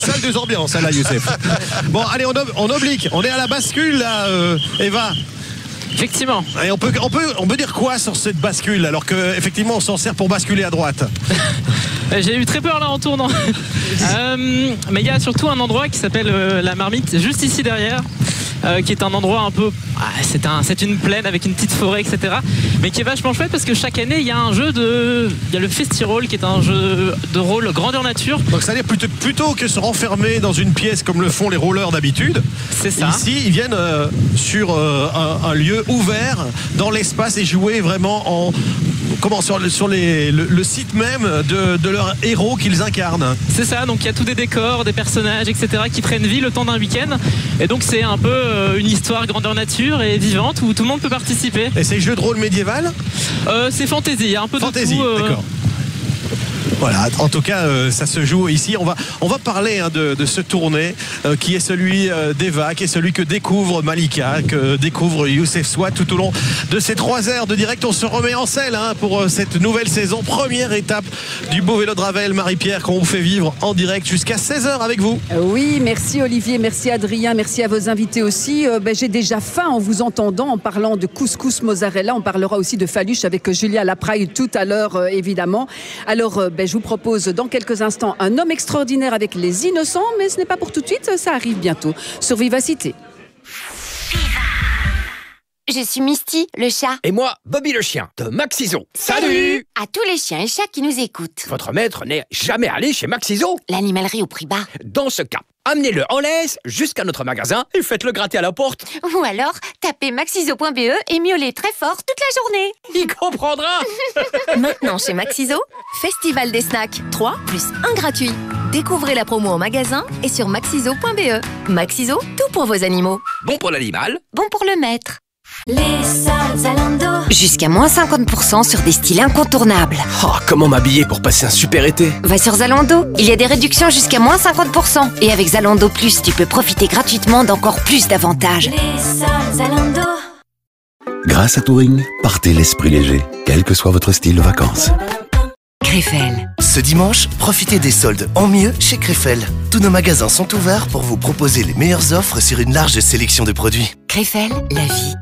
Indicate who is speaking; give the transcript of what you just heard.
Speaker 1: Salle des ambiances, là, Youssef. Bon, allez, on oblique. On est à la bascule, là, Eva.
Speaker 2: Effectivement.
Speaker 1: Et on peut dire quoi sur cette bascule, alors qu'effectivement, on s'en sert pour basculer à droite?
Speaker 2: J'ai eu très peur là en tournant. Mais il y a surtout un endroit qui s'appelle la Marmite, juste ici derrière. Qui est un endroit un peu... c'est une plaine avec une petite forêt, etc. Mais qui est vachement chouette parce que chaque année, il y a un jeu il y a le Festi-Roll qui est un jeu de rôle grandeur nature.
Speaker 1: Donc ça veut dire plutôt que se renfermer dans une pièce comme le font les rollers d'habitude.
Speaker 2: C'est ça.
Speaker 1: Ici, ils viennent sur un lieu ouvert dans l'espace et jouer vraiment sur le site même de leur héros qu'ils incarnent.
Speaker 2: C'est ça, donc il y a tous des décors, des personnages, etc. qui prennent vie le temps d'un week-end. Et donc c'est un peu une histoire grandeur nature et vivante où tout le monde peut participer.
Speaker 1: Et c'est jeu de rôle médiéval?
Speaker 2: C'est fantasy, il y a un peu
Speaker 1: fantasy,
Speaker 2: de tout.
Speaker 1: D'accord. Voilà, en tout cas, ça se joue ici. On va parler de ce tournée qui est celui d'Eva, qui est celui que découvre Malika, que découvre Youssef Souad tout au long de ces 3 heures de direct. On se remet en selle pour cette nouvelle saison. Première étape du beau vélo de Ravel, Marie-Pierre, qu'on vous fait vivre en direct jusqu'à 16h avec vous.
Speaker 3: Oui, merci Olivier, merci Adrien, merci à vos invités aussi. J'ai déjà faim en vous entendant, en parlant de couscous mozzarella. On parlera aussi de Faluche avec Julia Lapraille tout à l'heure, évidemment. Alors, je vous propose dans quelques instants un homme extraordinaire avec les innocents, mais ce n'est pas pour tout de suite, ça arrive bientôt sur Vivacité.
Speaker 4: Je suis Misty, le chat.
Speaker 5: Et moi, Bobby le chien, de Maxiso. Salut!
Speaker 4: À tous les chiens et chats qui nous écoutent.
Speaker 5: Votre maître n'est jamais allé chez Maxiso?
Speaker 4: L'animalerie au prix bas.
Speaker 5: Dans ce cas, amenez-le en laisse jusqu'à notre magasin et faites-le gratter à la porte.
Speaker 4: Ou alors, tapez maxiso.be et miaulez très fort toute la journée.
Speaker 5: Il comprendra.
Speaker 6: Maintenant chez Maxiso, Festival des snacks 3 plus 1 gratuit. Découvrez la promo en magasin et sur maxiso.be. Maxiso, tout pour vos animaux.
Speaker 5: Bon pour l'animal.
Speaker 4: Bon pour le maître.
Speaker 6: Les soldes Zalando.
Speaker 4: Jusqu'à moins 50% sur des styles incontournables.
Speaker 7: Oh, comment m'habiller pour passer un super été?
Speaker 4: Va sur Zalando, il y a des réductions jusqu'à moins 50%. Et avec Zalando Plus, tu peux profiter gratuitement d'encore plus d'avantages.
Speaker 6: Les soldes Zalando.
Speaker 7: Grâce à Touring, partez l'esprit léger, quel que soit votre style de vacances.
Speaker 4: Krefel.
Speaker 8: Ce dimanche, profitez des soldes en mieux chez Krefel. Tous nos magasins sont ouverts pour vous proposer les meilleures offres sur une large sélection de produits.
Speaker 4: Krefel, la vie.